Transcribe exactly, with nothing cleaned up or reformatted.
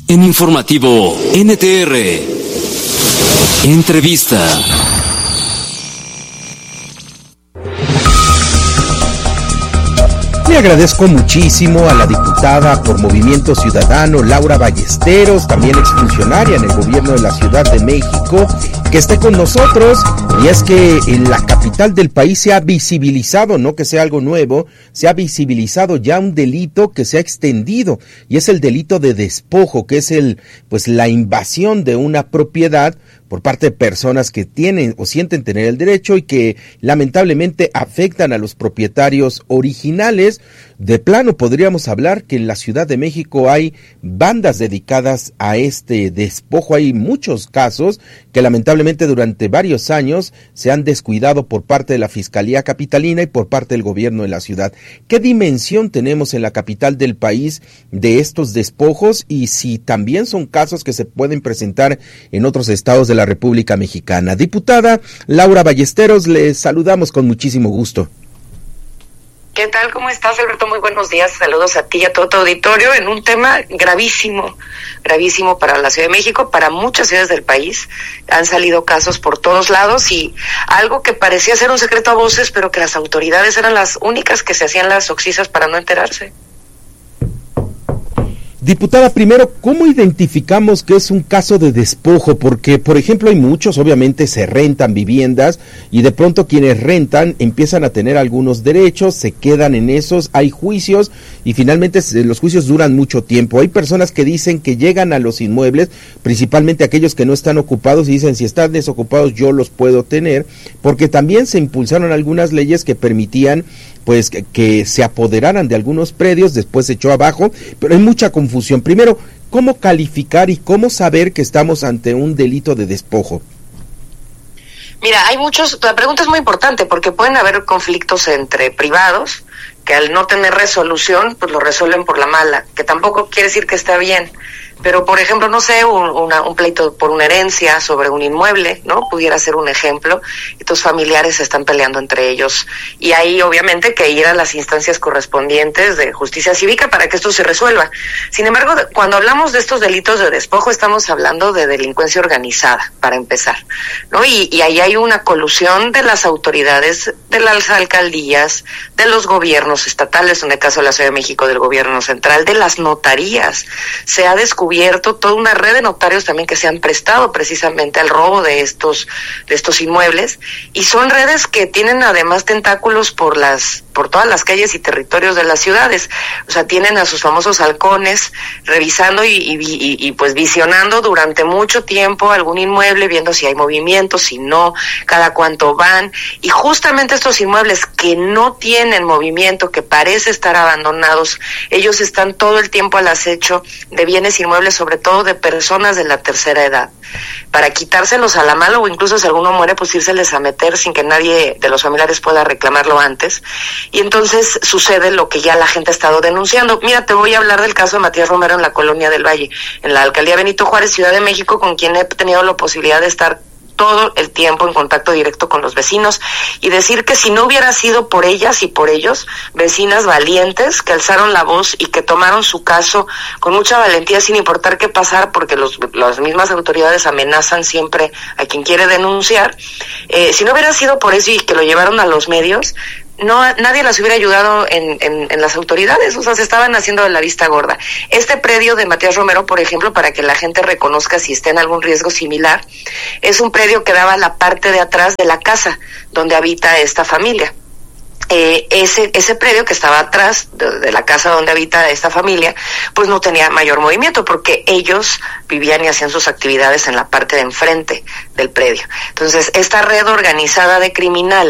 En Informativo N T R, entrevista. Le agradezco muchísimo a la diputada por Movimiento Ciudadano, Laura Ballesteros, también exfuncionaria en el gobierno de la Ciudad de México, que esté con nosotros. Y es que en la capital del país se ha visibilizado, no que sea algo nuevo, se ha visibilizado ya un delito que se ha extendido, y es el delito de despojo, que es el, pues la invasión de una propiedad por parte de personas que tienen o sienten tener el derecho y que lamentablemente afectan a los propietarios originales. De plano podríamos hablar que en la Ciudad de México hay bandas dedicadas a este despojo. Hay muchos casos que lamentablemente durante varios años se han descuidado por parte de la Fiscalía Capitalina y por parte del gobierno de la ciudad. ¿Qué dimensión tenemos en la capital del país de estos despojos y si también son casos que se pueden presentar en otros estados de la República Mexicana? Diputada Laura Ballesteros, le saludamos con muchísimo gusto. ¿Qué tal? ¿Cómo estás, Alberto? Muy buenos días. Saludos a ti y a todo tu auditorio en un tema gravísimo, gravísimo para la Ciudad de México, para muchas ciudades del país. Han salido casos por todos lados y algo que parecía ser un secreto a voces, pero que las autoridades eran las únicas que se hacían las oxisas para no enterarse. Diputada, primero, ¿cómo identificamos que es un caso de despojo? Porque, por ejemplo, hay muchos, obviamente se rentan viviendas y de pronto quienes rentan empiezan a tener algunos derechos, se quedan en esos, hay juicios y finalmente los juicios duran mucho tiempo. Hay personas que dicen que llegan a los inmuebles, principalmente aquellos que no están ocupados, y dicen si están desocupados yo los puedo tener, porque también se impulsaron algunas leyes que permitían pues que, que se apoderaran de algunos predios, después se echó abajo, pero hay mucha confusión. Primero, ¿cómo calificar y cómo saber que estamos ante un delito de despojo? Mira, hay muchos, la pregunta es muy importante porque pueden haber conflictos entre privados que al no tener resolución, pues lo resuelven por la mala, que tampoco quiere decir que está bien. Pero, por ejemplo, no sé, un, una, un pleito por una herencia sobre un inmueble, ¿no? Pudiera ser un ejemplo, y tus familiares se están peleando entre ellos. Y ahí, obviamente, que ir a las instancias correspondientes de justicia cívica para que esto se resuelva. Sin embargo, cuando hablamos de estos delitos de despojo, estamos hablando de delincuencia organizada, para empezar, ¿no? Y, y ahí hay una colusión de las autoridades, de las alcaldías, de los gobiernos estatales, en el caso de la Ciudad de México, del gobierno central, de las notarías. Se ha descubierto toda una red de notarios también que se han prestado precisamente al robo de estos de estos inmuebles, y son redes que tienen además tentáculos por las por todas las calles y territorios de las ciudades. O sea, tienen a sus famosos halcones revisando y, y, y, y pues visionando durante mucho tiempo algún inmueble, viendo si hay movimiento, si no, cada cuánto van, y justamente estos inmuebles que no tienen movimiento, que parece estar abandonados, ellos están todo el tiempo al acecho de bienes inmuebles, sobre todo de personas de la tercera edad, para quitárselos a la mano, o incluso si alguno muere, pues írseles a meter sin que nadie de los familiares pueda reclamarlo antes. Y entonces sucede lo que ya la gente ha estado denunciando. Mira, te voy a hablar del caso de Matías Romero en la Colonia del Valle, en la alcaldía Benito Juárez, Ciudad de México, con quien he tenido la posibilidad de estar todo el tiempo en contacto directo con los vecinos, y decir que si no hubiera sido por ellas y por ellos, vecinas valientes que alzaron la voz y que tomaron su caso con mucha valentía sin importar qué pasara, porque los, las mismas autoridades amenazan siempre a quien quiere denunciar, eh, si no hubiera sido por eso y que lo llevaron a los medios, no, nadie las hubiera ayudado en, en, en las autoridades. O sea, se estaban haciendo de la vista gorda. Este predio de Matías Romero, por ejemplo, para que la gente reconozca si está en algún riesgo similar, es un predio que daba a la parte de atrás de la casa donde habita esta familia. Eh, ese ese predio que estaba atrás de, de la casa donde habita esta familia, pues no tenía mayor movimiento porque ellos vivían y hacían sus actividades en la parte de enfrente del predio. Entonces, esta red organizada de criminales